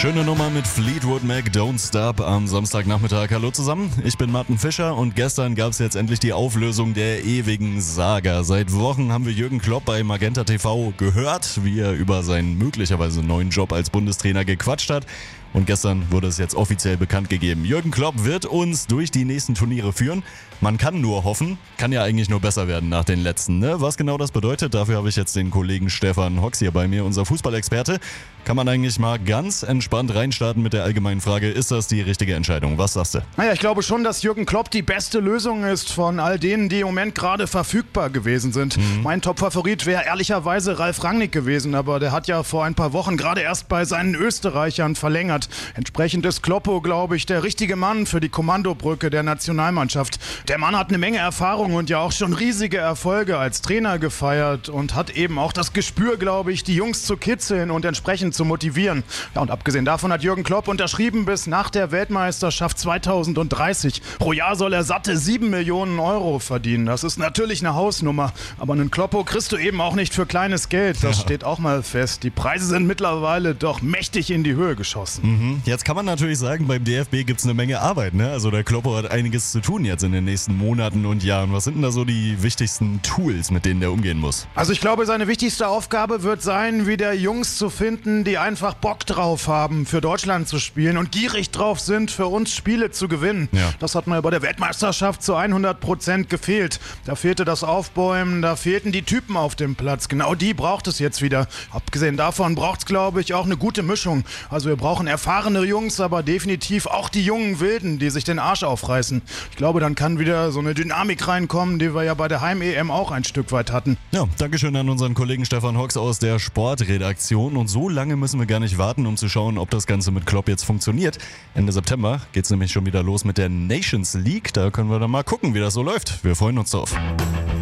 Schöne Nummer mit Fleetwood Mac, Don't Stop am Samstagnachmittag. Hallo zusammen, ich bin Martin Fischer und gestern gab es jetzt endlich die Auflösung der ewigen Saga. Seit Wochen haben wir Jürgen Klopp bei Magenta TV gehört, wie er über seinen möglicherweise neuen Job als Bundestrainer gequatscht hat. Und gestern wurde es jetzt offiziell bekannt gegeben. Jürgen Klopp wird uns durch die nächsten Turniere führen. Man kann nur hoffen, kann ja eigentlich nur besser werden nach den letzten. Ne? Was genau das bedeutet, dafür habe ich jetzt den Kollegen Stefan Hox hier bei mir, unser Fußballexperte. Kann man eigentlich mal ganz entspannt reinstarten mit der allgemeinen Frage, ist das die richtige Entscheidung? Was sagst du? Naja, ich glaube schon, dass Jürgen Klopp die beste Lösung ist von all denen, die im Moment gerade verfügbar gewesen sind. Mein Top-Favorit wäre ehrlicherweise Ralf Rangnick gewesen, aber der hat ja vor ein paar Wochen gerade erst bei seinen Österreichern verlängert. Entsprechend ist Kloppo, glaube ich, der richtige Mann für die Kommandobrücke der Nationalmannschaft. Der Mann hat eine Menge Erfahrung und ja auch schon riesige Erfolge als Trainer gefeiert und hat eben auch das Gespür, glaube ich, die Jungs zu kitzeln und entsprechend zu motivieren. Ja, und abgesehen davon hat Jürgen Klopp unterschrieben bis nach der Weltmeisterschaft 2030. Pro Jahr soll er satte 7 Millionen Euro verdienen. Das ist natürlich eine Hausnummer, aber einen Kloppo kriegst du eben auch nicht für kleines Geld. Das steht auch mal fest. Die Preise sind mittlerweile doch mächtig in die Höhe geschossen. Jetzt kann man natürlich sagen, beim DFB gibt es eine Menge Arbeit, ne? Also der Kloppo hat einiges zu tun jetzt in den nächsten Monaten und Jahren. Was sind denn da so die wichtigsten Tools, mit denen der umgehen muss? Also ich glaube, seine wichtigste Aufgabe wird sein, wieder Jungs zu finden, die einfach Bock drauf haben, für Deutschland zu spielen und gierig drauf sind, für uns Spiele zu gewinnen. Ja. Das hat mir bei der Weltmeisterschaft zu 100% gefehlt. Da fehlte das Aufbäumen, da fehlten die Typen auf dem Platz. Genau die braucht es jetzt wieder. Abgesehen davon braucht es, glaube ich, auch eine gute Mischung. Also wir brauchen erfahrene Jungs, aber definitiv auch die jungen Wilden, die sich den Arsch aufreißen. Ich glaube, dann kann wieder so eine Dynamik reinkommen, die wir ja bei der Heim-EM auch ein Stück weit hatten. Ja, Dankeschön an unseren Kollegen Stefan Hox aus der Sportredaktion. Und so lange müssen wir gar nicht warten, um zu schauen, ob das Ganze mit Klopp jetzt funktioniert. Ende September geht es nämlich schon wieder los mit der Nations League. Da können wir dann mal gucken, wie das so läuft. Wir freuen uns drauf.